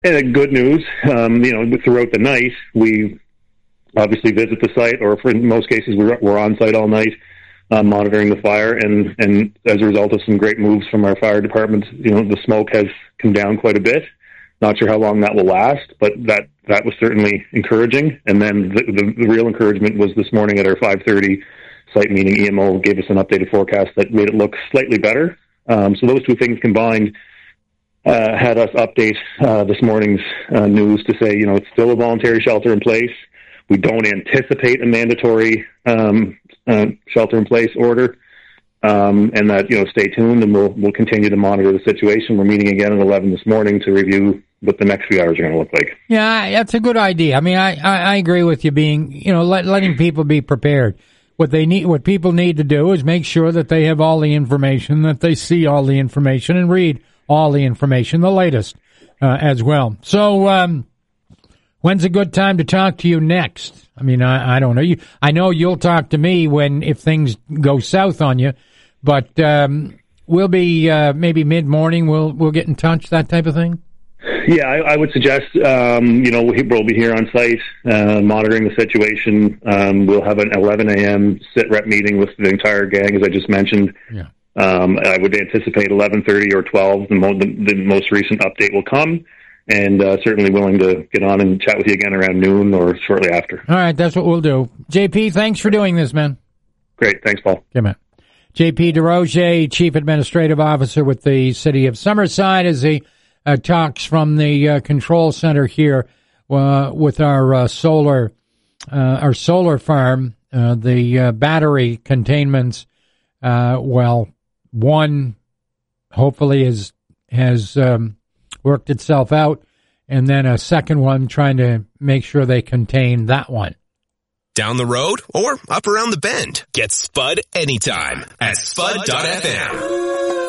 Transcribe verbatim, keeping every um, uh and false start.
And good news, um, you know, throughout the night, we obviously visit the site, or for in most cases, we're, we're on site all night, uh, monitoring the fire. And, and as a result of some great moves from our fire department, you know, the smoke has come down quite a bit. Not sure how long that will last, but that, that was certainly encouraging. And then the, the, the real encouragement was this morning at our five thirty site meeting. E M O gave us an updated forecast that made it look slightly better. Um, so those two things combined Uh, had us update uh, this morning's uh, news to say, you know, it's still a voluntary shelter in place. We don't anticipate a mandatory um, uh, shelter-in-place order, um, and that, you know, stay tuned, and we'll we'll continue to monitor the situation. We're meeting again at eleven this morning to review what the next few hours are going to look like. Yeah, that's a good idea. I mean, I, I, I agree with you being, you know, let, letting people be prepared. What they need, what people need to do is make sure that they have all the information, that they see all the information, and read all the information, the latest, uh, as well. So, um, when's a good time to talk to you next? I mean, I, I don't know. You, I know you'll talk to me when, if things go south on you, but, um, we'll be, uh, maybe mid-morning, we'll, we'll get in touch, that type of thing? Yeah, I, I would suggest, um, you know, we'll be here on site, uh, monitoring the situation. Um, we'll have an eleven a.m. sit-rep meeting with the entire gang, as I just mentioned. Yeah. Um, I would anticipate eleven thirty or twelve, the, mo- the, the most recent update will come, and uh, certainly willing to get on and chat with you again around noon or shortly after. All right, that's what we'll do. J P, thanks for doing this, man. Great. Thanks, Paul. Yeah, man. J P DesRosiers, Chief Administrative Officer with the City of Summerside, as he uh, talks from the uh, control center here uh, with our uh, solar uh, our solar farm, uh, the uh, battery containments. Uh, well, one hopefully is, has um, worked itself out, and then a second one trying to make sure they contain that one. Down the road or up around the bend, get Spud anytime at spud dot f m.